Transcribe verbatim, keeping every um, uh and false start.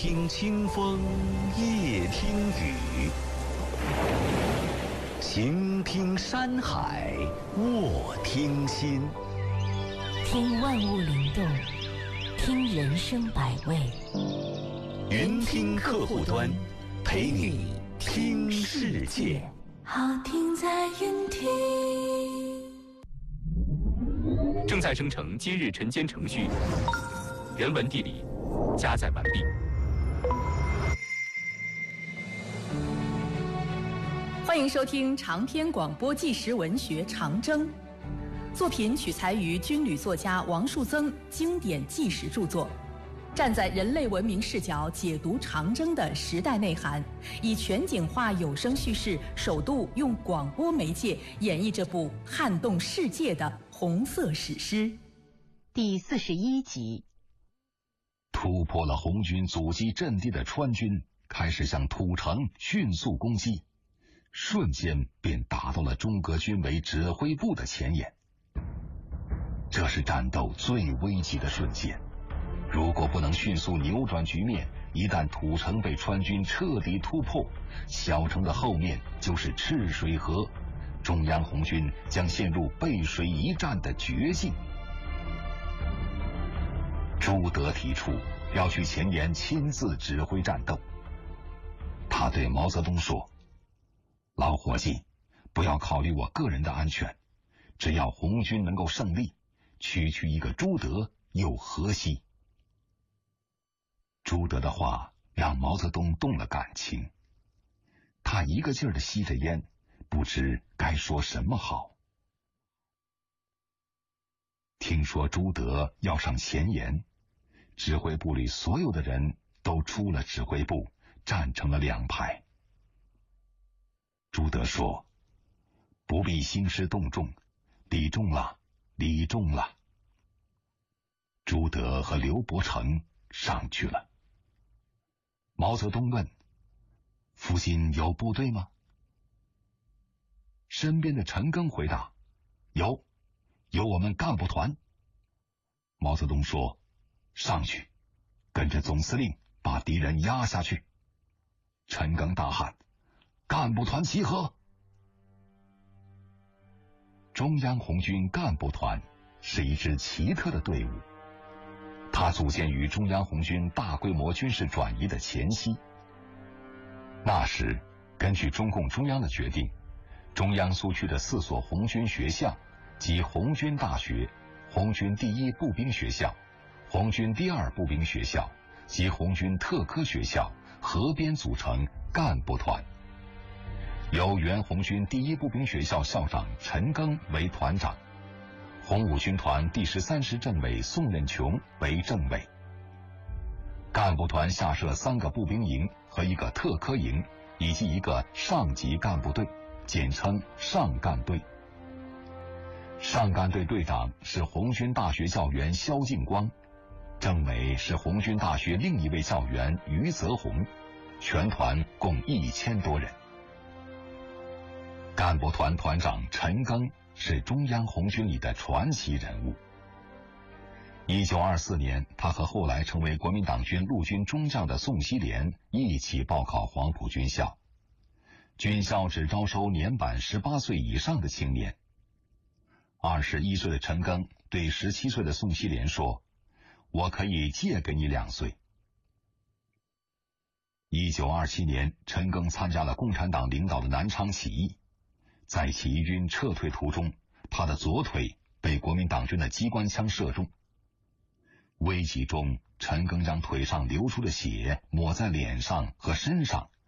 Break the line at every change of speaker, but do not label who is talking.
听清风，夜听雨，行听山海，卧听心。
听万物灵动，听人生百味。
云听客户端，陪你听世界。
好听在云听。
正在生成今日晨间程序，人文地理加载完毕。
欢迎收听长篇广播纪实文学《长征》，作品取材于军旅作家王树增经典纪实著作，站在人类文明视角解读长征的时代内涵，以全景化有声叙事，首度用广播媒介演绎这部撼动世界的红色史诗。
第四十一集。
突破了红军阻击阵地的川军开始向土城迅速攻击，瞬间便打到了中革军委指挥部的前沿。这是战斗最危急的瞬间，如果不能迅速扭转局面，一旦土城被川军彻底突破，小城的后面就是赤水河，中央红军将陷入背水一战的绝境。朱德提出要去前沿亲自指挥战斗。他对毛泽东说，老伙计，不要考虑我个人的安全，只要红军能够胜利，区区一个朱德又何惜？朱德的话让毛泽东动了感情，他一个劲儿地吸着烟，不知该说什么好。听说朱德要上前沿，指挥部里所有的人都出了指挥部，站成了两排。朱德说，不必兴师动众，礼重了，礼重了。朱德和刘伯承上去了。毛泽东问，附近有部队吗？身边的陈赓回答，有，有我们干部团。毛泽东说，上去，跟着总司令把敌人压下去。陈赓大喊，干部团集合！中央红军干部团是一支奇特的队伍，它组建于中央红军大规模军事转移的前夕。那时，根据中共中央的决定，中央苏区的四所红军学校即红军大学、红军第一步兵学校、红军第二步兵学校及红军特科学校合编组成干部团，由原红军第一步兵学校校长陈赓为团长，红五军团第十三师政委宋任穷为政委。干部团下设三个步兵营和一个特科营，以及一个上级干部队，简称上干队。上干队队长是红军大学教员萧劲光，政委是红军大学另一位教员于泽宏，全团共一千多人。干部团团长陈赓是中央红军里的传奇人物。一九二四年，他和后来成为国民党军陆军中将的宋希濂一起报考黄埔军校。军校只招收年满十八岁以上的青年。二十一岁的陈赓对十七岁的宋希濂说，我可以借给你两岁。一九二七年，陈赓参加了共产党领导的南昌起义，在起义军撤退途中，他的左腿被国民党军的机关枪射中。危急中，陈赓将腿上流出的血抹在脸上和身上，